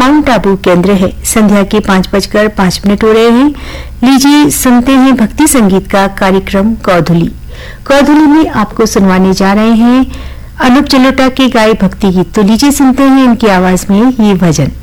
Mount आबू केंद्र है। संध्या के 5:05 हो रहे हैं। लीजिए सुनते हैं भक्ति संगीत का कार्यक्रम कौधुली। कौधुली में आपको सुनवाने जा रहे हैं अनूप जलोटा के गाए भक्ति गीत। तो लीजिए सुनते हैं इनकी आवाज में ये भजन।